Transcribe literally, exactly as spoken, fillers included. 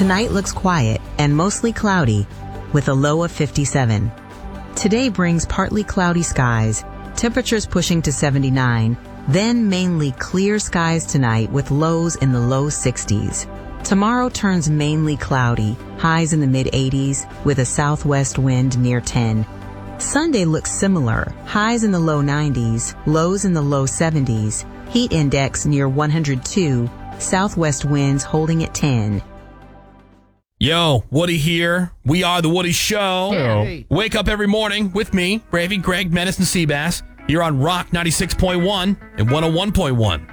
Tonight looks quiet and mostly cloudy with a low of fifty-seven. Today brings partly cloudy skies, temperatures pushing to seventy-nine, then mainly clear skies tonight with lows in the low sixties. Tomorrow turns mainly cloudy, highs in the mid eighties with a southwest wind near ten. Sunday looks similar, highs in the low nineties, lows in the low seventies, heat index near one hundred two, southwest winds holding at ten. Yo, Woody here. We are The Woody Show. Hey. Wake up every morning with me, Bravey, Greg, Menace, and Seabass, here on Rock ninety-six point one and one oh one point one.